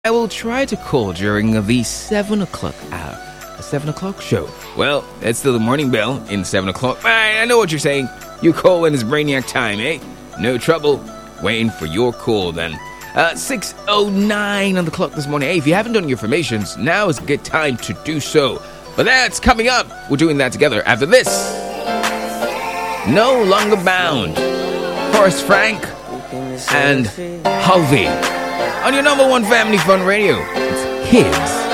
I will try to call during the 7 o'clock hour. A 7 o'clock show. Well, that's still the morning bell in 7 o'clock. I know what you're saying. You call when it's brainiac time, eh? No trouble. Waiting for your call then. 6:09 on the clock this morning. Hey, if you haven't done your formations, now is a good time to do so. But that's coming up. We're doing that together after this. No Longer Bound. Forrest Frank and Halvey on your number one family fun radio. It's Kids